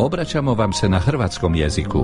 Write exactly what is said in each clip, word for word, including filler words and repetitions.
obraćamo vam se na hrvatskom jeziku.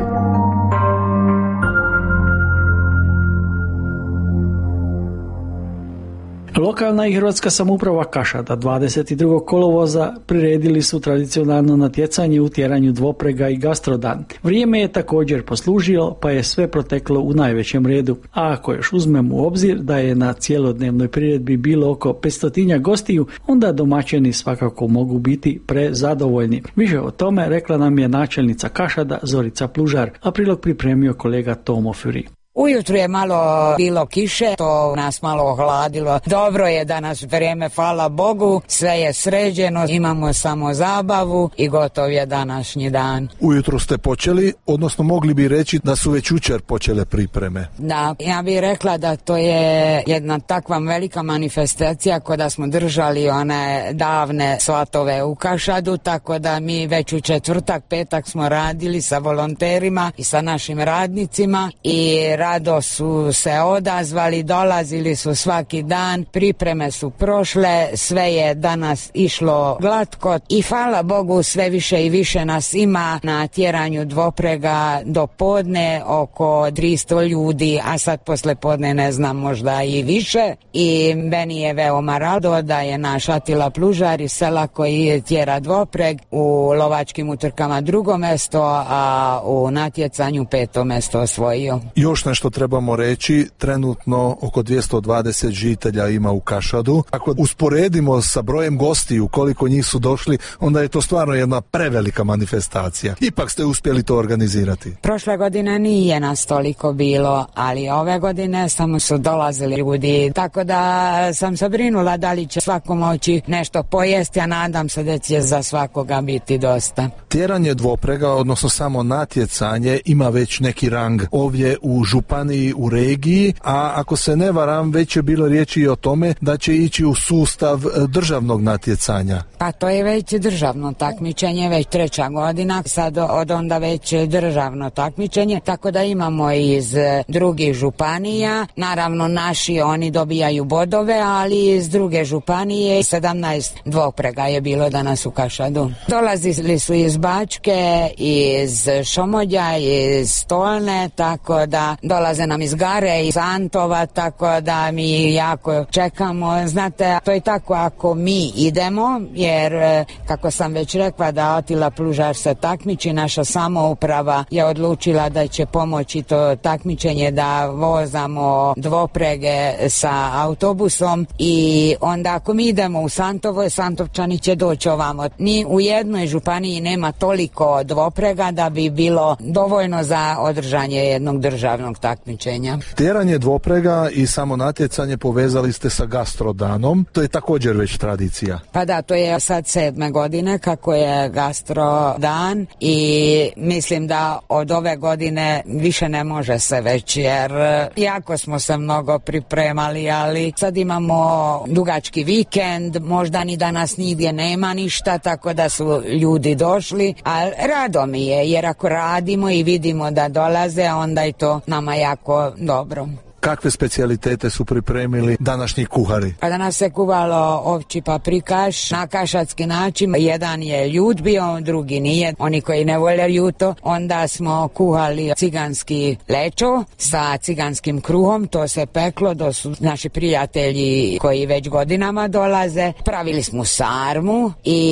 Lokalna i hrvatska samouprava Kašada dvadeset drugog kolovoza priredili su tradicionalno natjecanje u tjeranju dvoprega i gastrodan. Vrijeme je također poslužilo, pa je sve proteklo u najvećem redu. A ako još uzmemo u obzir da je na cijelodnevnoj priredbi bilo oko petstotinja gostiju, onda domaćini svakako mogu biti prezadovoljni. Više o tome rekla nam je načelnica Kašada Zorica Plužar, a prilog pripremio kolega Tomo Furi. Ujutru je malo bilo kiše, to nas malo ohladilo. Dobro je danas vrijeme, hvala Bogu, sve je sređeno, imamo samo zabavu i gotov je današnji dan. Ujutru ste počeli, odnosno mogli bi reći da su već jučer počele pripreme. Da, ja bih rekla da to je jedna takva velika manifestacija kada smo držali one davne svatove u Kašadu, tako da mi već u četvrtak, petak smo radili sa volonterima i sa našim radnicima i rado su se odazvali, dolazili su svaki dan, pripreme su prošle, sve je danas išlo glatko i hvala Bogu sve više i više nas ima na tjeranju dvoprega do podne oko tristo ljudi, a sad posle podne ne znam, možda i više. I meni je veoma rado da je naš Atila Plužar iz sela koji tjera dvopreg u lovačkim utrkama drugo mesto, a u natjecanju peto mesto osvojio. Još nešto trebamo reći, trenutno oko dvjesto dvadeset žitelja ima u Kašadu. Ako usporedimo sa brojem gostiju koliko njih su došli, onda je to stvarno jedna prevelika manifestacija. Ipak ste uspjeli to organizirati. Prošle godine nije nas toliko bilo, ali ove godine samo su dolazili ljudi, tako da sam se brinula da li će svako moći nešto pojesti, a nadam se da će za svakoga biti dosta. Tjeranje dvoprega, odnosno samo natjecanje, ima već neki rang ovdje u županiji, u regiji, a ako se ne varam, već je bilo riječi i o tome da će ići u sustav državnog natjecanja. Pa to je već državno takmičenje, već treća godina, sad od onda već državno takmičenje, tako da imamo iz drugih županija, naravno naši oni dobijaju bodove, ali iz druge županije sedamnaest dvoprega je bilo danas u Kašadu. Dolazili su iz Bačke, iz Šomolja, iz Stolne, tako da dolaze nam iz Gare, iz Antova, tako da mi jako čekamo. Znate, to je tako ako mi idemo, jer kako sam već rekla da Atila Plužar se takmiči, naša samouprava je odlučila da će pomoći to takmičenje da vozamo dvoprege sa autobusom i onda ako mi idemo u Santovo, Santovčani će doći ovamo. Ni u jednoj županiji nema toliko dvoprega da bi bilo dovoljno za održanje jednog državnog takmičenja. Tjeranje dvoprega i samo natjecanje povezali ste sa gastrodanom, to je također već tradicija. Pa da, to je sad sedme godine kako je gastrodan i mislim da od ove godine više ne može se već, jer jako smo se mnogo pripremali, ali sad imamo dugački vikend, možda ni danas nigdje nema ništa, tako da su ljudi došli, a rado mi je, jer ako radimo i vidimo da dolaze, onda je to nama jako dobro. Kakve specijalitete su pripremili današnji kuhari? Pa danas se kuvalo ovči paprikaš na kašatski način. Jedan je ljut bio, drugi nije. Oni koji ne vole ljuto. Onda smo kuhali ciganski lečo sa ciganskim kruhom. To se peklo, to su naši prijatelji koji već godinama dolaze. Pravili smo sarmu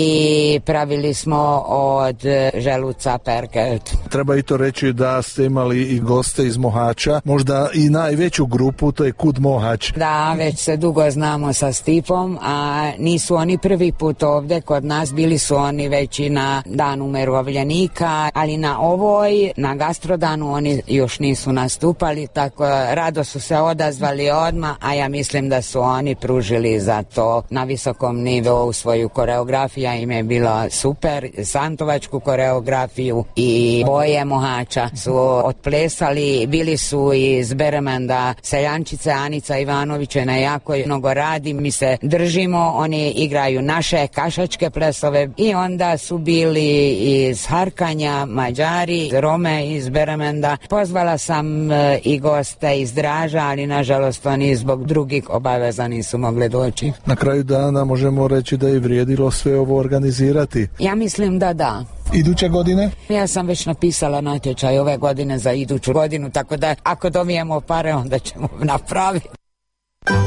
i pravili smo od želuca perkelt. Treba i to reći da ste imali i goste iz Mohača, možda i najveću grupu, to je Kud Mohač. Da, već se dugo znamo sa Stipom, a nisu oni prvi put ovdje kod nas, bili su oni već i na dan umirovljenika, ali na ovoj, na gastrodanu oni još nisu nastupali, tako rado su se odazvali odmah, a ja mislim da su oni pružili za to na visokom nivou svoju koreografiju, im je bila super, santovačku koreografiju i boje Mohača su otplesali, bili su iz Beremenda seljančice Anica Ivanović je na jako mnogo radi, mi se držimo, oni igraju naše kašačke plesove i onda su bili iz Harkanja Mađari, Rome iz Beremenda. Pozvala sam e, i goste iz Draža, ali nažalost oni zbog drugih obaveza nisu mogli doći. Na kraju dana možemo reći da je vrijedilo sve ovo organizirati. Ja mislim da da. iduće godine? Ja sam već napisala natječaj ove godine za iduću godinu, tako da ako dobijemo pare onda ćemo napraviti.